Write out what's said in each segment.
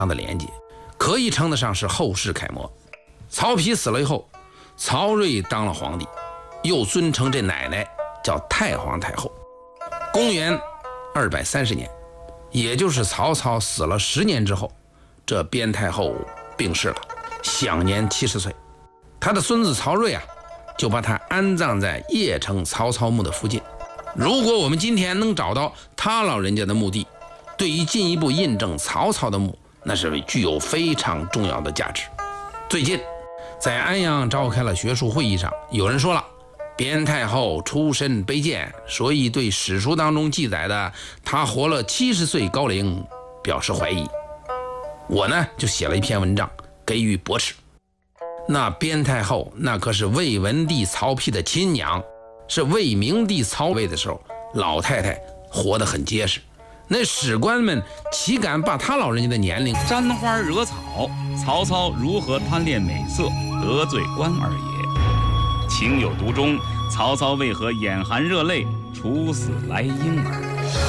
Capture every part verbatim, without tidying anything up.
的连接，可以称得上是后世楷模。曹丕死了以后，曹睿当了皇帝，又尊称这奶奶叫太皇太后。公元二百三十年，也就是曹操死了十年之后，这边太后病逝了，享年七十岁。他的孙子曹睿啊，就把他安葬在邺城曹操墓的附近。如果我们今天能找到他老人家的墓地，对于进一步印证曹操的墓，那是具有非常重要的价值。最近在安阳召开了学术会议上，有人说了，边太后出身卑贱，所以对史书当中记载的她活了七十岁高龄表示怀疑。我呢就写了一篇文章给予驳斥。那边太后那可是魏文帝曹丕的亲娘，是魏明帝曹魏的时候，老太太活得很结实，那史官们岂敢把她老人家的年龄沾花惹草？曹操如何贪恋美色，得罪关二爷？情有独钟，曹操为何眼含热泪处死来婴儿？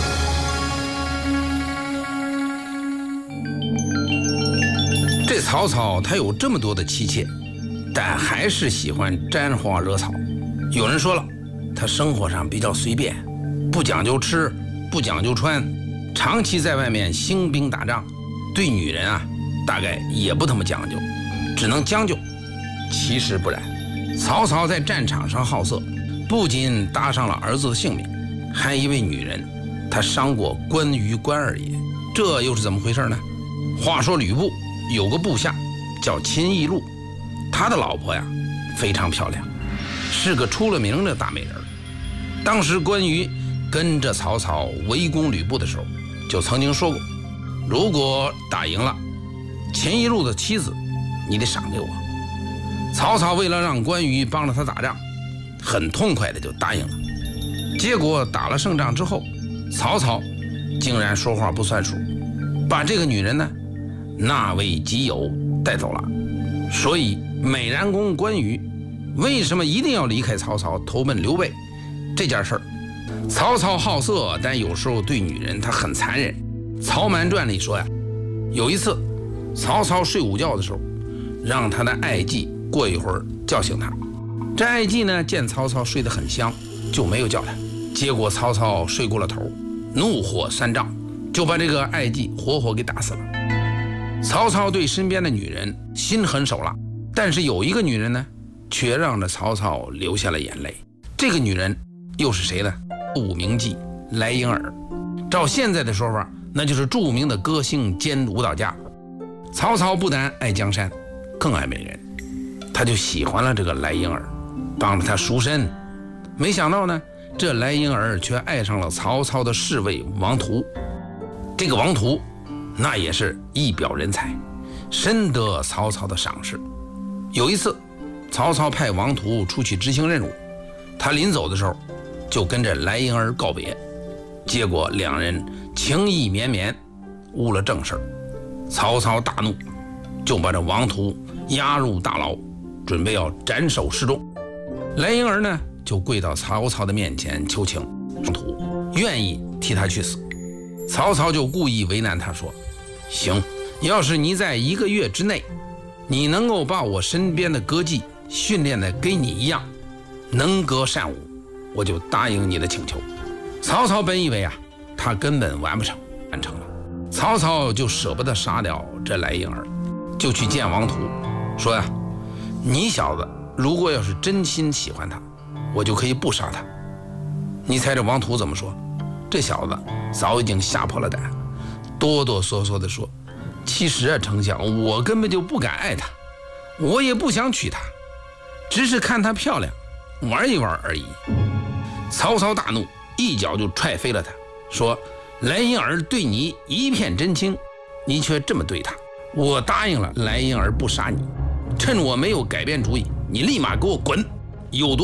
这曹操他有这么多的妻妾，但还是喜欢沾花惹草。有人说了，他生活上比较随便，不讲究吃，不讲究穿，长期在外面兴兵打仗，对女人啊大概也不怎么讲究，只能将就。其实不然，曹操在战场上好色，不仅搭上了儿子的性命，还一位女人，他伤过关羽关二爷，这又是怎么回事呢？话说吕布有个部下叫秦义禄，他的老婆呀非常漂亮，是个出了名的大美人。当时关羽跟着曹操围攻吕布的时候，就曾经说过，如果打赢了，秦义禄的妻子你得赏给我。曹操为了让关羽帮着他打仗，很痛快的就答应了。结果打了胜仗之后，曹操竟然说话不算数，把这个女人呢纳为己有带走了。所以美髯公关羽为什么一定要离开曹操投奔刘备这件事儿，曹操好色，但有时候对女人他很残忍。曹瞒传里说呀，有一次曹操睡午觉的时候，让他的爱妓过一会儿叫醒他。这爱妓呢见曹操睡得很香，就没有叫他。结果曹操睡过了头，怒火三丈，就把这个爱妓活活给打死了。曹操对身边的女人心狠手辣，但是有一个女人呢却让着曹操流下了眼泪。这个女人又是谁呢？武名妓莱茵儿。照现在的说法，那就是著名的歌星兼舞蹈家。曹操不但爱江山，更爱美人，他就喜欢了这个莱茵儿，帮着他赎身。没想到呢，这莱茵儿却爱上了曹操的侍卫王图。这个王图那也是一表人才，深得曹操的赏识。有一次曹操派王图出去执行任务，他临走的时候就跟着莱茵儿告别，结果两人情意绵绵，误了正事。曹操大怒，就把这王图押入大牢，准备要斩首示众。莱茵儿呢就跪到曹操的面前求情，王图愿意替他去死。曹操就故意为难他说，行，要是你在一个月之内，你能够把我身边的歌妓训练的跟你一样能歌善舞，我就答应你的请求。曹操本以为啊他根本完不成，完成了。曹操就舍不得杀掉这莱茵儿，就去见王图，说呀，你小子如果要是真心喜欢他，我就可以不杀他。你猜这王图怎么说？这小子早已经吓破了胆，哆哆嗦嗦地说，其实啊丞相，我根本就不敢爱他，我也不想娶她，只是看她漂亮玩一玩而已。曹操大怒，一脚就踹飞了他，说，莱茵儿对你一片真情，你却这么对他，我答应了莱茵儿不杀你，趁我没有改变主意，你立马给我滚，有多